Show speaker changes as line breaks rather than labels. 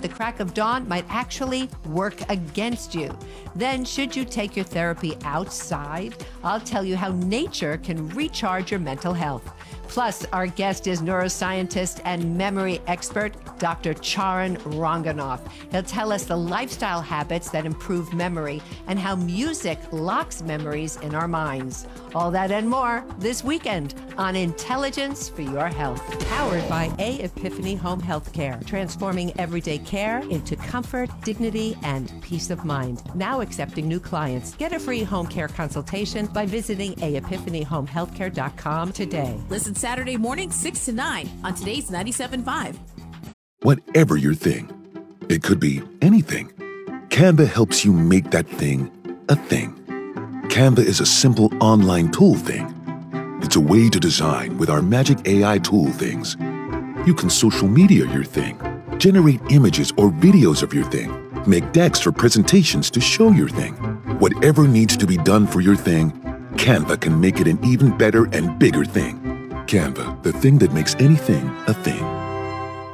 the crack of dawn might actually work against you. Then, should you take your therapy outside? I'll tell you how nature can recharge your mental health. Plus, our guest is neuroscientist and memory expert, Dr. Charan Ranganath. He'll tell us the lifestyle habits that improve memory and how music locks memories in our minds. All that and more this weekend on Intelligence for Your Health. Powered by A Epiphany Home Healthcare, transforming everyday care into comfort, dignity, and peace of mind. Now accepting new clients. Get a free home care consultation by visiting aepiphanyhomehealthcare.com today.
Listen Saturday morning, 6 to 9 on today's 97.5.
Whatever your thing, it could be anything. Canva helps you make that thing a thing. Canva is a simple online tool thing. It's a way to design with our magic AI tool things. You can social media your thing, generate images or videos of your thing, make decks for presentations to show your thing. Whatever needs to be done for your thing, Canva can make it an even better and bigger thing. Canva, the thing that makes anything a thing.